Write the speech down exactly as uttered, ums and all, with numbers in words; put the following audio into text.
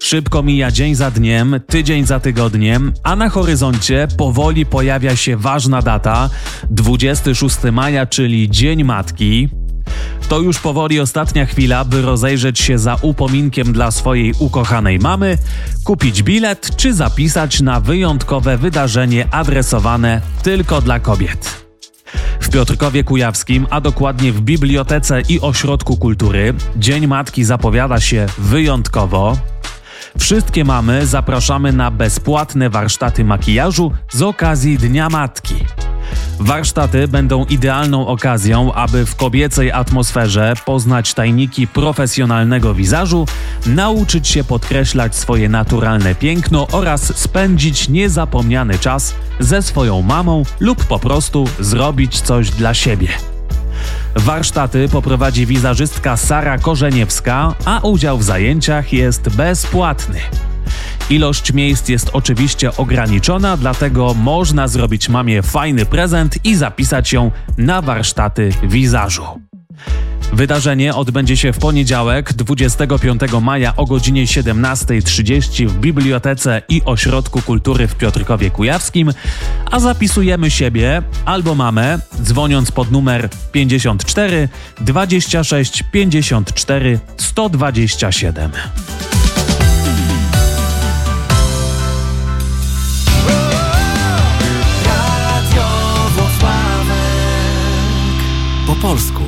Szybko mija dzień za dniem, tydzień za tygodniem, a na horyzoncie powoli pojawia się ważna data, dwudziestego szóstego maja, czyli Dzień Matki. To już powoli ostatnia chwila, by rozejrzeć się za upominkiem dla swojej ukochanej mamy, kupić bilet czy zapisać na wyjątkowe wydarzenie adresowane tylko dla kobiet. W Piotrkowie Kujawskim, a dokładnie w Bibliotece i Ośrodku Kultury, Dzień Matki zapowiada się wyjątkowo. Wszystkie mamy zapraszamy na bezpłatne warsztaty makijażu z okazji Dnia Matki. Warsztaty będą idealną okazją, aby w kobiecej atmosferze poznać tajniki profesjonalnego wizażu, nauczyć się podkreślać swoje naturalne piękno oraz spędzić niezapomniany czas ze swoją mamą lub po prostu zrobić coś dla siebie. Warsztaty poprowadzi wizażystka Sara Korzeniewska, a udział w zajęciach jest bezpłatny. Ilość miejsc jest oczywiście ograniczona, dlatego można zrobić mamie fajny prezent i zapisać ją na warsztaty wizażu. Wydarzenie odbędzie się w poniedziałek, dwudziestego piątego maja o godzinie siedemnasta trzydzieści w Bibliotece i Ośrodku Kultury w Piotrkowie Kujawskim, a zapisujemy siebie albo mamę, dzwoniąc pod numer pięćdziesiąt cztery dwadzieścia sześć pięćdziesiąt cztery sto dwadzieścia siedem. Po polsku.